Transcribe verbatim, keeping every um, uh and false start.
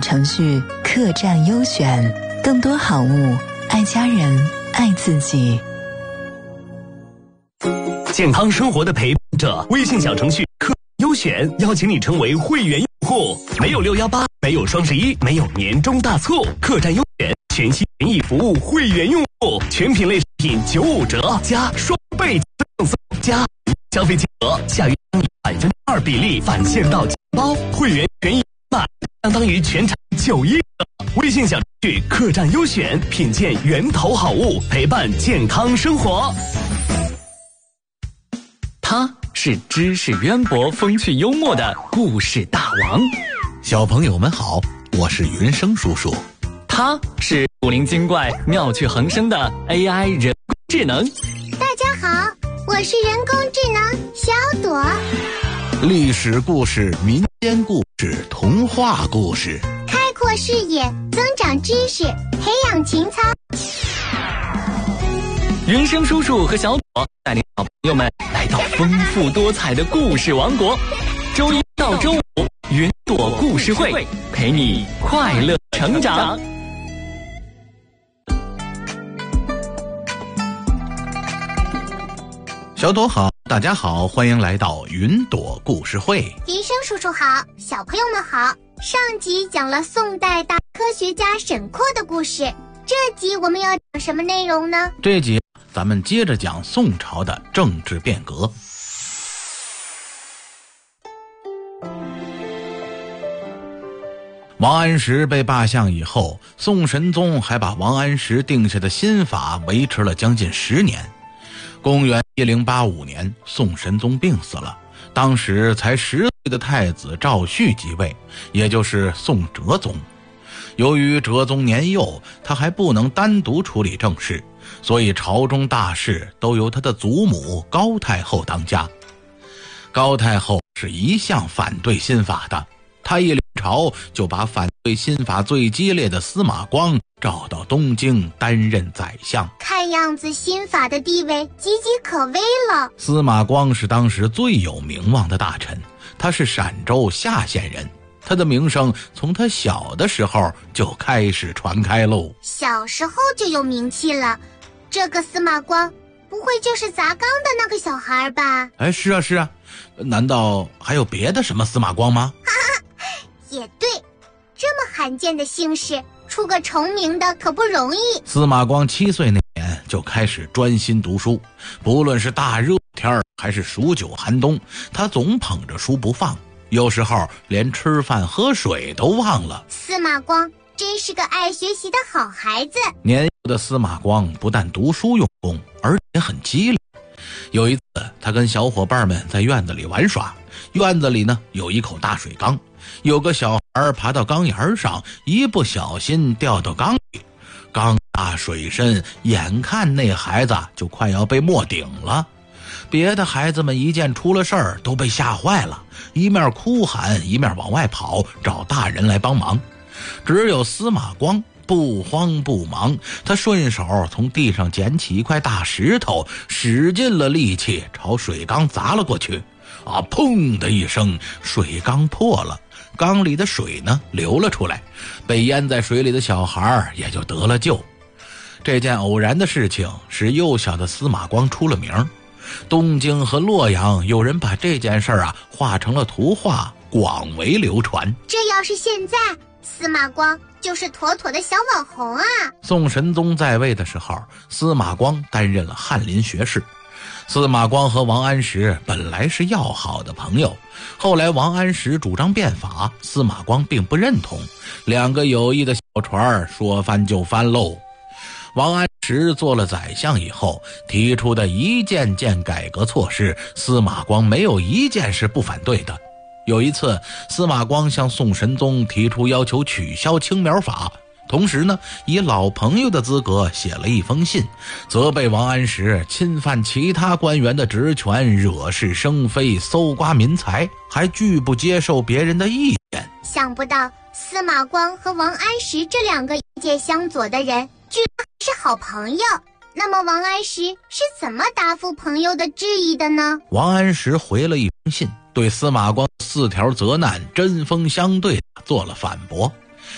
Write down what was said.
程序客栈优选，更多好物，爱家人，爱自己。 健康生活的陪伴者，微信小程序客栈优选邀请你成为会员用户，没有六一八，没有双十一，没有年终大促，客栈优选全新权益服务会员用户，全品类商品九五折加双倍赠送加消费金额下于百分之二比例返现到钱包，会员权益满相当于全场九一折。微信小程序客栈优选，品鉴源头好物，陪伴健康生活。 他是知识渊博、风趣幽默的故事大王。 小朋友们好，我是云生叔叔。 他是古灵精怪、妙趣横生的 A I 人工智能。 大家好，我是人工智能小朵。 历史故事、民间故事、童话故事， 开阔视野，增长知识，培养情操。 云生叔叔和小朵带领小朋友们来到丰富多彩的故事王国。周一到周五，云朵故事会陪你快乐成长。 小朵好，大家好，欢迎来到云朵故事会。 云生叔叔好，小朋友们好。上集讲了宋代大科学家沈括的故事，这集我们要讲什么内容呢？ 这集咱们接着讲宋朝的政治变革。王安石被罢相以后，宋神宗还把王安石定下的新法维持了将近十年。公元一零八五年，宋神宗病死了，当时才十岁的太子赵煦即位，也就是宋哲宗。由于哲宗年幼，他还不能单独处理政事，所以朝中大事都由他的祖母高太后当家。高太后是一向反对新法的，他一临朝就把反对新法最激烈的司马光召到东京担任宰相。 看样子新法的地位岌岌可危了。 司马光是当时最有名望的大臣，他是陕州夏县人，他的名声从他小的时候就开始传开喽。 小时候就有名气了，这个司马光不会就是砸缸的那个小孩吧？ 哎，是啊是啊，难道还有别的什么司马光吗？ 也对，这么罕见的姓氏，出个重名的可不容易。 司马光七岁那年就开始专心读书，不论是大热天还是数九寒冬，他总捧着书不放，有时候连吃饭喝水都忘了。 司马光真是个爱学习的好孩子。 年幼的司马光不但读书用功，而且很机灵。有一次他跟小伙伴们在院子里玩耍，院子里呢有一口大水缸，有个小孩爬到缸沿上，一不小心掉到缸里，缸大水深，眼看那孩子就快要被没顶了。别的孩子们一见出了事儿都被吓坏了，一面哭喊一面往外跑，找大人来帮忙。只有司马光不慌不忙，他顺手从地上捡起一块大石头，使尽了力气朝水缸砸了过去。啊，砰的一声，水缸破了，缸里的水呢流了出来，被淹在水里的小孩也就得了救。这件偶然的事情使幼小的司马光出了名，东京和洛阳有人把这件事啊画成了图画，广为流传。 这要是现在，司马光就是妥妥的小网红啊！ 宋神宗在位的时候，司马光担任了翰林学士。司马光和王安石本来是要好的朋友，后来王安石主张变法，司马光并不认同，两个有意的小船说翻就翻喽。王安石做了宰相以后，提出的一件件改革措施，司马光没有一件是不反对的。有一次，司马光向宋神宗提出要求取消青苗法，同时呢，以老朋友的资格写了一封信，责备王安石侵犯其他官员的职权，惹是生非，搜刮民财，还拒不接受别人的意见。 想不到司马光和王安石这两个意见相左的人，居然是好朋友。那么王安石是怎么答复朋友的质疑的呢？ 王安石回了一封信，对司马光四条责难针锋相对做了反驳。